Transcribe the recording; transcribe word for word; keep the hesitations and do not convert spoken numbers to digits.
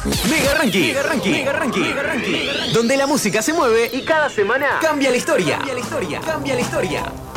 Mega Ranking. Mega Ranking. Mega Ranking. Mega Ranking. Donde la música se mueve y cada semana cambia la historia. Cambia la historia. Cambia la historia.